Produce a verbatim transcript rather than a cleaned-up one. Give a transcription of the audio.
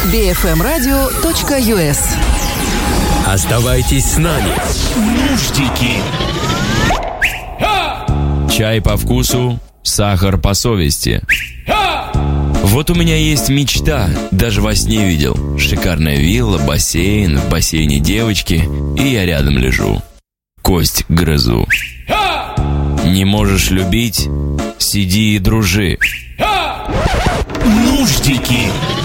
би эф эм радио точка ю эс. Оставайтесь с нами. Нуждики. Чай по вкусу, сахар по совести. Вот у меня есть мечта, даже во сне видел. Шикарная вилла, бассейн, в бассейне девочки, и я рядом лежу. Кость грызу. Не можешь любить? Сиди и дружи. Нуждики.